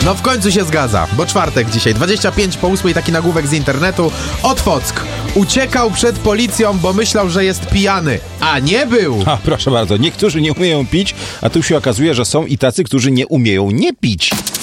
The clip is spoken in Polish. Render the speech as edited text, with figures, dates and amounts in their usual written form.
No w końcu się zgadza, bo czwartek dzisiaj, 25:08, taki nagłówek z internetu. Otwock uciekał przed policją, bo myślał, że jest pijany, a nie był. A, proszę bardzo, niektórzy nie umieją pić, a tu się okazuje, że są i tacy, którzy nie umieją nie pić.